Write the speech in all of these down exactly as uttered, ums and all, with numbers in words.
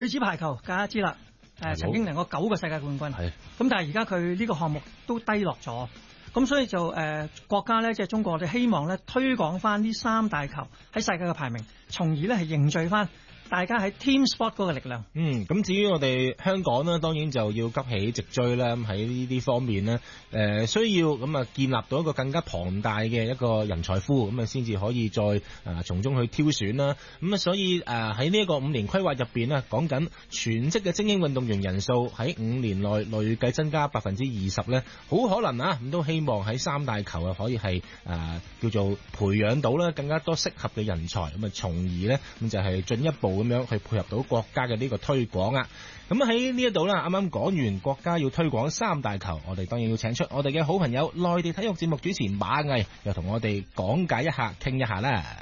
女子排球大家知啦，誒、呃、曾經贏過九個世界冠軍，咁但係而家佢呢個項目都低落咗，咁所以就誒、呃、國家咧即係中國，我哋希望咧推廣翻呢三大球喺世界嘅排名，從而咧係凝聚翻大家喺 team sport 嗰個力量。 嗯，咁至於我哋香港呢，當然就要急起直追啦。咁喺呢啲方面呢，誒、呃、需要咁啊建立到一個更加龐大嘅一個人才庫，咁啊先至可以再啊從中去挑選啦。咁啊所以誒喺呢一個五年規劃入邊呢，講緊全職嘅精英運動員人數喺五年內累計增加百分之二十呢，好可能啊咁都希望喺三大球啊可以係誒、呃、叫做培養到啦更加多適合嘅人才，咁啊從而呢，咁就係進一步咁樣去配合到國家嘅呢個推廣啊！咁喺呢一度啦，啱啱講完國家要推廣三大球，我哋當然要請出我哋嘅好朋友內地體育節目主持馬毅，又同我哋講解一下、傾一下啦。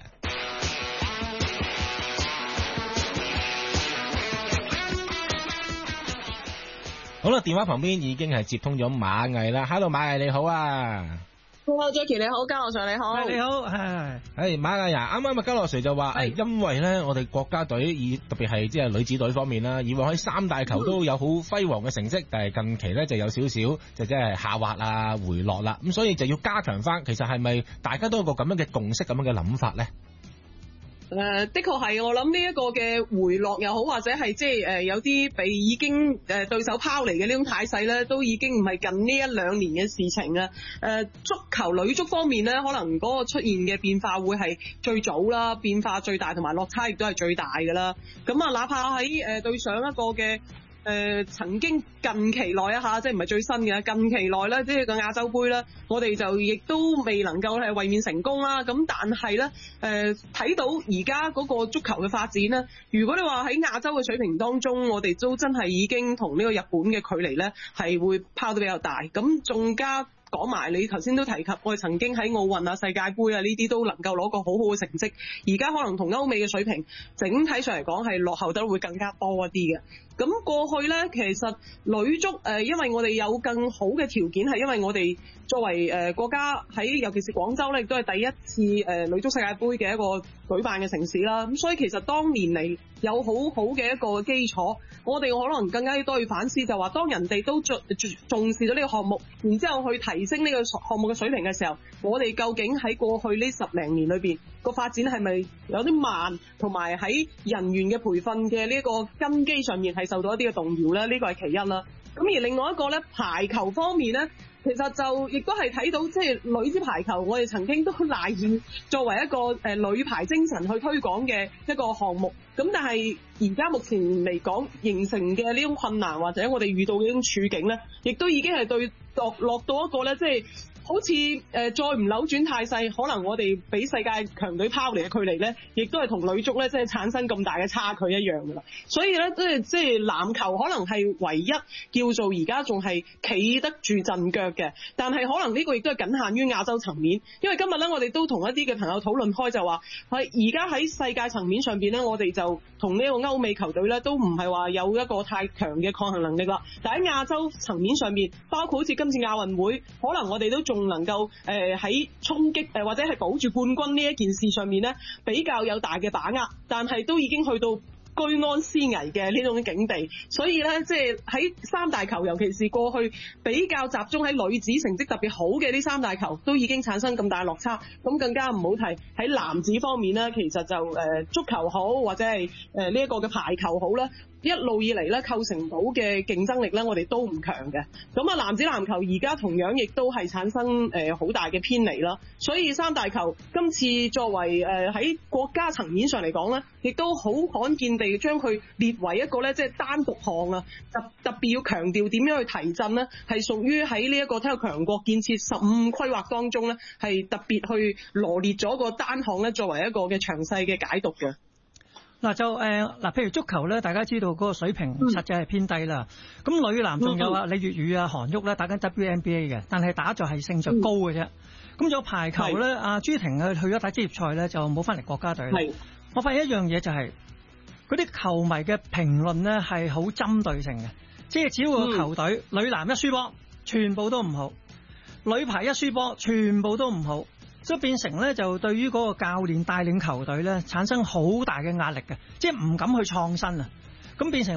好啦，電話旁邊已經係接通咗馬毅啦。Hello，馬毅你好啊！ Hello Jackie 你好，嘉樂 Sir 你好， 你好，係係馬毅啊！啱啱啊，嘉樂 Sir 就話，誒，因為咧，我哋國家隊以特別係即係女子隊方面啦，以往喺三大球都有好輝煌嘅成績，但係近期咧就有少少就即係下滑啊、回落啦，咁所以就要加強翻。其實係咪大家都有個咁樣嘅共識、咁樣嘅諗法咧？ 誒、呃，的確係，我諗呢一個嘅回落又好，或者係即係誒有啲被已經誒、呃、對手拋離嘅呢種態勢咧，都已經唔係近呢一兩年嘅事情啦。誒、呃，足球女足方面咧，可能嗰個出現嘅變化會係最早啦，變化最大，同埋落差亦都係最大㗎啦。咁啊，哪怕喺誒、呃、對上一個嘅。誒、呃、曾經近期內一下，即係唔係最新嘅，近期內咧，即係個亞洲杯啦，我哋就亦都未能夠係衛冕成功啦。咁但係咧，誒、呃、睇到而家嗰個足球嘅發展咧，如果你話喺亞洲嘅水平當中，我哋都真係已經同呢個日本嘅距離咧係會拋得比較大。咁仲加講埋你頭先都提及，我哋曾經喺奧運啊、世界盃啊呢啲都能夠攞個好好嘅成績，而家可能同歐美嘅水平整體上嚟講係落後得會更加多一啲嘅。咁過去呢，其實女足誒、呃，因為我哋有更好嘅條件，係因為我哋作為誒、呃、國家喺尤其是廣州呢，亦都係第一次誒、呃、女足世界盃嘅一個舉辦嘅城市啦。咁所以其實當年嚟有好好嘅一個基礎，我哋可能更加多要反思，就話當人哋都重重視咗呢個項目，然之後去提升呢個項目嘅水平嘅時候，我哋究竟喺過去呢十零年裏邊個發展係咪有啲慢，同埋喺人員嘅培訓嘅呢個根基上面係受到一啲嘅動搖咧？呢個係其一啦。咁而另外一個咧，排球方面咧，其實就亦都係睇到，即係女子排球，我哋曾經都賴以作為一個誒、呃、女排精神去推廣嘅一個項目。咁但係而家目前嚟講形成嘅呢種困難，或者我哋遇到嘅呢種處境咧，亦都已經係對落落到一個咧，即係。好似誒、呃、再唔扭轉態勢，可能我哋俾世界強隊拋離嘅距離咧，亦都係同女足咧即係產生咁大嘅差距一樣噶啦。所以咧，即係即係籃球可能係唯一叫做而家仲係企得住陣腳嘅，但係可能呢個亦都係僅限於亞洲層面。因為今日咧，我哋都同一啲嘅朋友討論開就話，係而家喺世界層面上邊咧，我哋就同呢個歐美球隊咧都唔係話有一個太強嘅抗衡能力啦。但喺亞洲層面上面，包括好似今次亞運會，可能我哋都仲能夠誒喺衝擊誒或者係保住冠軍呢一件事上面咧比較有大嘅把握，但係都已經去到居安思危嘅呢種境地，所以咧即係喺三大球，尤其是過去比較集中喺女子成績特別好嘅呢三大球，都已經產生咁大落差。咁更加唔好提喺男子方面咧，其實就誒、呃、足球好或者係誒呢一個嘅排球好咧。一路以嚟咧構成到嘅競爭力咧，我哋都唔強嘅。咁啊，男子籃球而家同樣亦都係產生誒好、呃、大嘅偏離啦。所以三大球今次作為誒喺、呃、國家層面上嚟講咧，亦都好罕見地將佢列為一個咧即係單獨項啊，特特別要強調點樣去提振呢，係屬於喺呢一個體育強國建設十五規劃當中咧，係特別去羅列咗個單項咧，作為一個嘅詳細嘅解讀嘅。 嗱就誒嗱、呃，譬如足球咧，大家知道嗰個水平實際係偏低啦。咁、嗯、女籃仲有啊，李月宇啊、韓旭咧打緊 W N B A 嘅，但係打就係勝著高嘅啫。咁、嗯、仲有排球咧，阿朱婷啊去咗打職業賽咧，就冇翻嚟國家隊。我發現一樣嘢就係嗰啲球迷嘅評論咧係好針對性嘅，即係只要個球隊、嗯、女籃一輸波，全部都唔好；女排一輸波，全部都唔好。所以變成咧，就對於嗰個教練帶領球隊咧，產生好大嘅壓力嘅，即係唔敢去創新啊！咁變成